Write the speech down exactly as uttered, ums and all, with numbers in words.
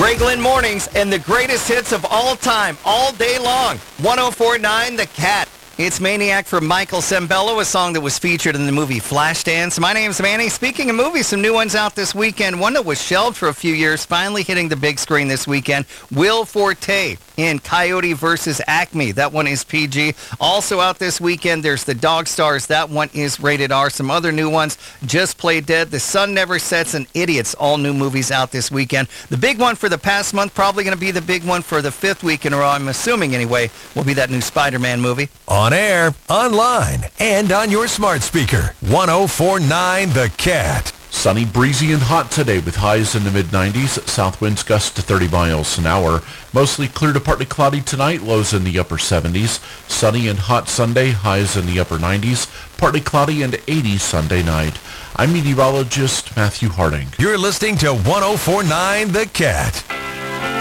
Greg Lynn Mornings and the greatest hits of all time, all day long. one oh four point nine The Cat. It's Maniac from Michael Sembello, a song that was featured in the movie Flashdance. My name's Manny. Speaking of movies, some new ones out this weekend. One that was shelved for a few years, finally hitting the big screen this weekend. Will Forte in Coyote versus Acme. That one is P G. Also out this weekend, there's The Dog Stars. That one is rated R. Some other new ones, Just Play Dead, The Sun Never Sets, and Idiots. All new movies out this weekend. The big one for the past month, probably going to be the big one for the fifth week in a row, I'm assuming anyway, will be that new Spider-Man movie. On air, online, and on your smart speaker. one oh four point nine The Cat. Sunny, breezy, and hot today with highs in the mid nineties. South winds gust to thirty miles an hour. Mostly clear to partly cloudy tonight, lows in the upper seventies. Sunny and hot Sunday, highs in the upper nineties. Partly cloudy and eighty Sunday night. I'm meteorologist Matthew Harding. You're listening to one oh four point nine The Cat.